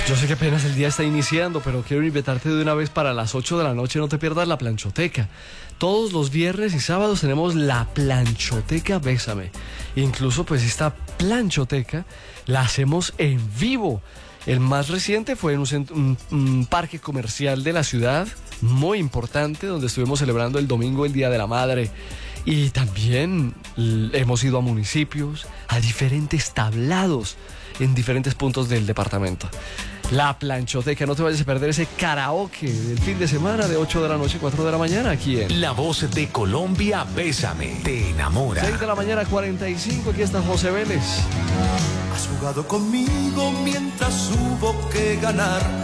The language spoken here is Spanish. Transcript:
Yo sé que apenas el día está iniciando, pero quiero invitarte de una vez para las 8 de la noche. No te pierdas la planchoteca. Todos los viernes y sábados tenemos la planchoteca Bésame. Incluso pues esta planchoteca la hacemos en vivo. El más reciente fue en un parque comercial de la ciudad, muy importante, donde estuvimos celebrando el domingo el Día de la Madre. Y también hemos ido a municipios, a diferentes tablados en diferentes puntos del departamento. La planchoteca, no te vayas a perder ese karaoke del fin de semana de 8 de la noche, 4 de la mañana aquí en La Voz de Colombia, Bésame, te enamora. 6 de la mañana, 45, aquí está José Vélez. Has jugado conmigo mientras hubo que ganar.